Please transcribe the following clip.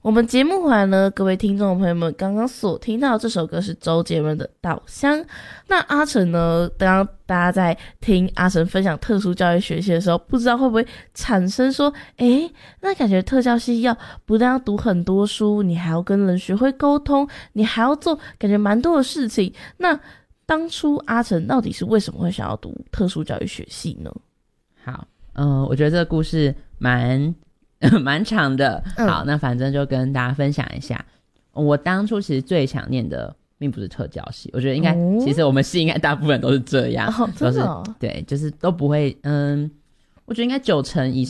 我们节目回来呢，各位听众朋友们，刚刚所听到这首歌是周杰伦的《稻香》。那阿成呢，当大家在听阿成分享特殊教育学系的时候，不知道会不会产生说，那感觉特教系不但要读很多书，你还要跟人学会沟通，你还要做感觉蛮多的事情。那当初阿成到底是为什么会想要读特殊教育学系呢？ 好，我觉得这个故事蛮长的。好，那反正就跟大家分享一下。我当初其实最想念的并不是特教系，我觉得应该，其实我们系应该大部分都是这样， 真的对，就是都不会，我觉得应该90%以